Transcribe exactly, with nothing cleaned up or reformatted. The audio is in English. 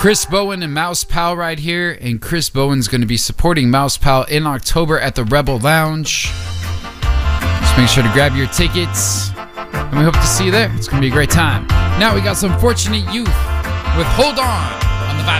Chris Bowen and Mouse Pal right here, and Chris Bowen's going to be supporting Mouse Pal in October at the Rebel Lounge. Just make sure to grab your tickets, and we hope to see you there. It's going to be a great time. Now we got some Fortunate Youth with Hold On.